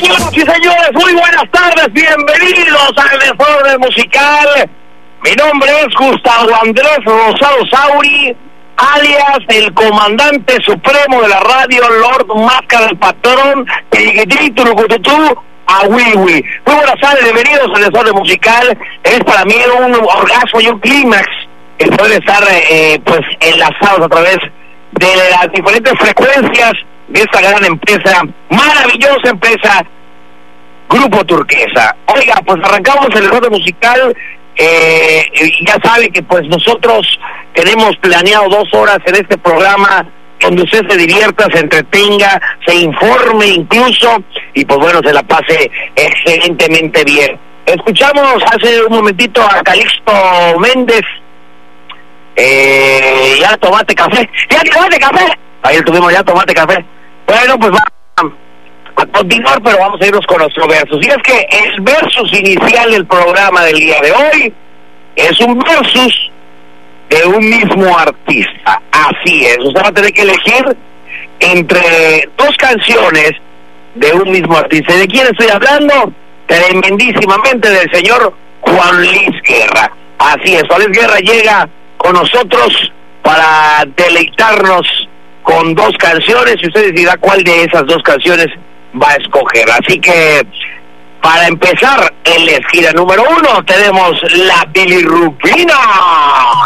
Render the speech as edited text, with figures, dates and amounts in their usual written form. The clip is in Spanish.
Señoras y señores, muy buenas tardes, bienvenidos al Desorden Musical. Mi nombre es Gustavo Andrés Rosado Sauri, alias el comandante supremo de la radio, Lord Máscara, el patrón, Turucututú, a Wiwi. Muy buenas tardes, bienvenidos al Desorden Musical. Es para mí un orgasmo y un clímax el poder estar pues enlazados a través de las diferentes frecuencias de esta gran empresa, maravillosa empresa, Grupo Turquesa. Oiga, pues arrancamos el Desorden Musical. Ya sabe que pues nosotros tenemos planeado 2 horas en este programa donde usted se divierta, se entretenga, se informe incluso y pues bueno, se la pase excelentemente bien. Escuchamos hace un momentito a Calixto Méndez. Ya tomaste café. Ahí tuvimos ya tomate café. Bueno, pues vamos a continuar, pero vamos a irnos con nuestros versos. Y es que el versus inicial del programa del día de hoy es un versus de un mismo artista. Así es, usted va a tener que elegir entre 2 canciones de un mismo artista. ¿De quién estoy hablando? Tremendísimamente del señor Juan Luis Guerra. Así es, Juan Luis Guerra llega con nosotros para deleitarnos con 2 canciones y usted decidirá cuál de esas 2 canciones va a escoger. Así que para empezar, en la esquina número 1 tenemos la bilirrubina.